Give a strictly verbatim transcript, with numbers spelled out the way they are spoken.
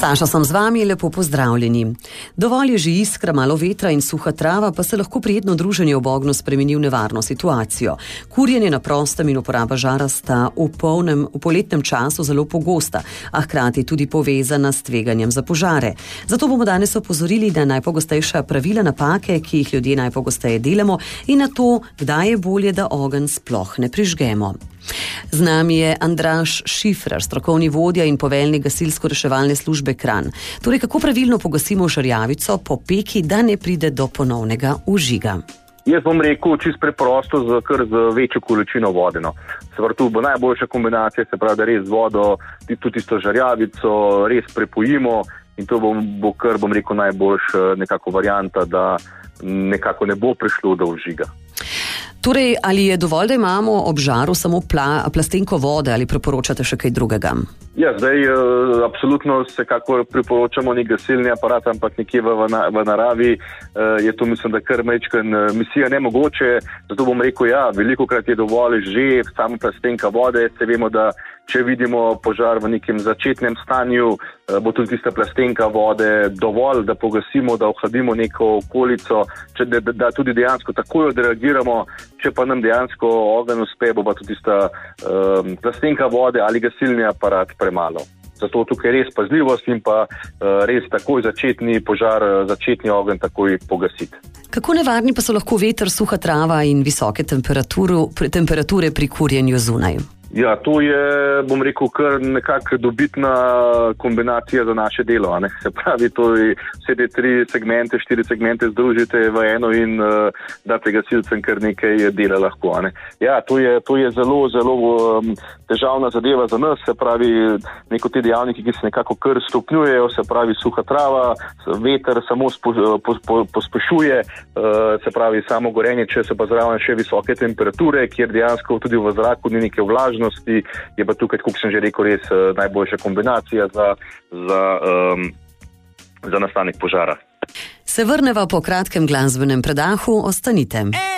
Saša sem z vami, lepo pozdravljeni. Dovolj je že iskra, malo vetra in suha trava, pa se lahko prijetno druženje ob ognju spremeni v nevarno situacijo. Kurjenje na prostem in uporaba žara sta v, polnem, v poletnem času zelo pogosta, a hkrati tudi povezana s tveganjem za požare. Zato bomo danes opozorili na najpogostejša pravila napake, ki jih ljudje najpogosteje delamo, in na to, kdaj je bolje, da ogenj sploh ne prižgemo. Z nami je Andraž Šifrer, strokovni vodja in poveljnik gasilsko-reševalne službe Kranj. Torej, kako pravilno pogasimo žarjavico po peki, da ne pride do ponovnega vžiga? Jaz bom rekel čist preprosto, z, kar z večjo količino vode. No. Se pravi, tu bo najboljša kombinacija, se pravi, da res z vodo tudi tisto žarjavico res prepojimo in to bo, bo kar, bom rekel, najboljša nekako varianta, da nekako ne bo prišlo do vžiga. Torej, ali je dovolj, da imamo ob žaru samo pla, plastenko vode ali priporočate še kaj drugega? Ja, zdaj uh, absolutno vsekakor priporočamo nek gasilni aparat, ampak nekje v, v, v naravi uh, je to, mislim, da kar majčken uh, misija nemogoče. Zato bom rekel, ja, velikokrat je dovolj že samo plastenka vode. Se vemo, da če vidimo požar v nekem začetnem stanju, uh, bo tudi tista plastenka vode dovolj, da pogasimo, da ohladimo neko okolico, če, da, da tudi dejansko takoj odreagiramo. Če pa nam dejansko ogenj uspe, bo pa tudi tista um, plastenka vode ali gasilni aparat premalo. Zato tukaj res pazljivost in pa uh, res takoj začetni požar, začetni ogenj takoj pogasiti. Kako nevarni pa so lahko veter, suha trava in visoke temperature pri kurjenju zunaj? Ja, to je, bom rekel, kar nekako dobitna kombinacija za naše delo. Ne? Se pravi, to je vse te tri segmente, štiri segmente združite v eno in uh, date gasilcem kar nekaj dela lahko. Ne? Ja, to je, to je zelo, zelo um, težavna zadeva za nas, se pravi, neko te dejavniki, ki se nekako kar stopnjujejo, se pravi, suha trava, veter samo spo, po, po, pospešuje, uh, se pravi, samo gorenje, če se pa zraven še visoke temperature, kjer dejansko tudi v zraku ni neke vlažnosti, je pa tukaj, kot sem že rekel, res uh, najboljša kombinacija za, za, um, za nastanek požara. Se vrneva po kratkem glasbenem predahu, ostanite.